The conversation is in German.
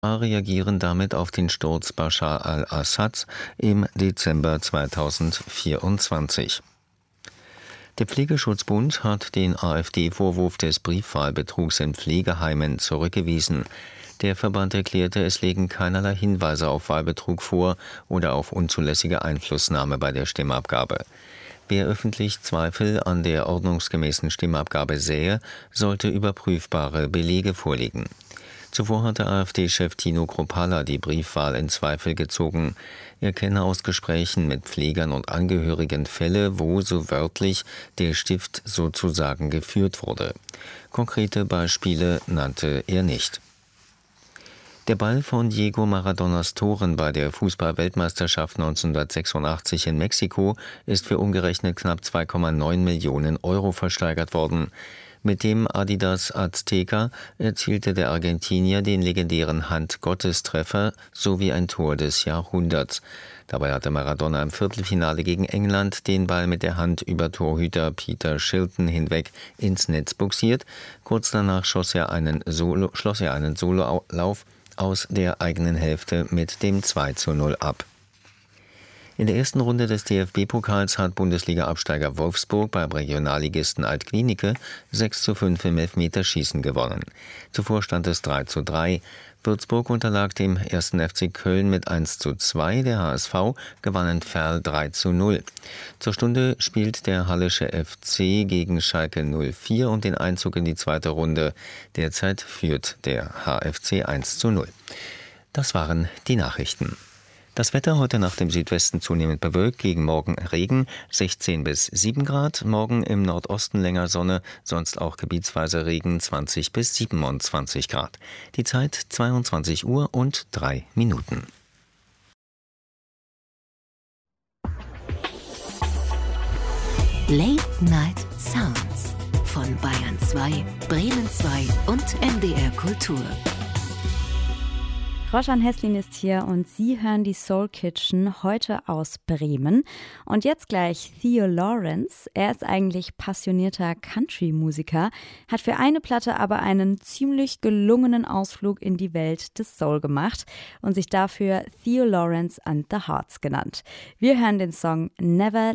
reagieren damit auf den Sturz Bashar al-Assads im Dezember 2024. Der Pflegeschutzbund hat den AfD-Vorwurf des Briefwahlbetrugs in Pflegeheimen zurückgewiesen. Der Verband erklärte, es legen keinerlei Hinweise auf Wahlbetrug vor oder auf unzulässige Einflussnahme bei der Stimmabgabe. Wer öffentlich Zweifel an der ordnungsgemäßen Stimmabgabe sähe, sollte überprüfbare Belege vorlegen. Zuvor hatte AfD-Chef Tino Kruppalla die Briefwahl in Zweifel gezogen. Er kenne aus Gesprächen mit Pflegern und Angehörigen Fälle, wo so wörtlich der Stift sozusagen geführt wurde. Konkrete Beispiele nannte er nicht. Der Ball von Diego Maradonas Toren bei der Fußball-Weltmeisterschaft 1986 in Mexiko ist für umgerechnet knapp 2,9 Millionen Euro versteigert worden. Mit dem Adidas Azteca erzielte der Argentinier den legendären Hand-Gottes-Treffer sowie ein Tor des Jahrhunderts. Dabei hatte Maradona im Viertelfinale gegen England den Ball mit der Hand über Torhüter Peter Shilton hinweg ins Netz buxiert. Kurz danach schloss er einen Sololauf aus der eigenen Hälfte mit dem 2:0 ab. In der ersten Runde des DFB-Pokals hat Bundesliga-Absteiger Wolfsburg beim Regionalligisten Alt-Glienicke 6:5 im Elfmeterschießen gewonnen. Zuvor stand es 3:3. Würzburg unterlag dem 1. FC Köln mit 1:2. Der HSV gewann in Verl 3:0. Zur Stunde spielt der Hallische FC gegen Schalke 04 und den Einzug in die zweite Runde. Derzeit führt der HFC 1:0. Das waren die Nachrichten. Das Wetter heute Nacht im Südwesten zunehmend bewölkt, gegen Morgen Regen, 16 bis 7 Grad. Morgen im Nordosten länger Sonne, sonst auch gebietsweise Regen, 20 bis 27 Grad. Die Zeit 22 Uhr und 3 Minuten. Late Night Sounds von Bayern 2, Bremen 2 und NDR Kultur. Roshan Heslin ist hier und Sie hören die Soul Kitchen heute aus Bremen. Und jetzt gleich Theo Lawrence. Er ist eigentlich passionierter Country-Musiker, hat für eine Platte aber einen ziemlich gelungenen Ausflug in die Welt des Soul gemacht und sich dafür Theo Lawrence and the Hearts genannt. Wir hören den Song Never